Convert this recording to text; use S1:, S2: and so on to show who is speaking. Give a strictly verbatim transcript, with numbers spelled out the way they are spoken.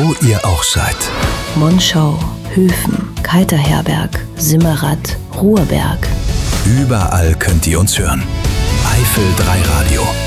S1: wo ihr auch seid.
S2: Monschau, Höfen, Kalterherberg, Simmerath, Ruhrberg.
S1: Überall könnt ihr uns hören. Eifel drei Radio.